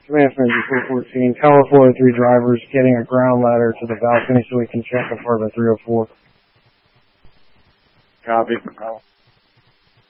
Command Center 414. Tower 403 drivers getting a ground ladder to the balcony so we can check apartment 304. Copy.